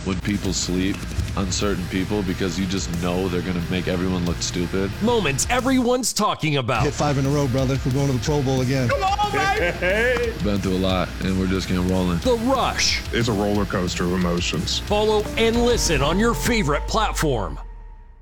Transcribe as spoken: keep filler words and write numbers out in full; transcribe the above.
when people sleep on certain people because you just know they're going to make everyone look stupid. Moments everyone's talking about. Hit five in a row, brother. We're going to the Pro Bowl again. Come on, baby! Been through a lot, and we're just getting rolling. The Rush. It's a roller coaster of emotions. Follow and listen on your favorite platform.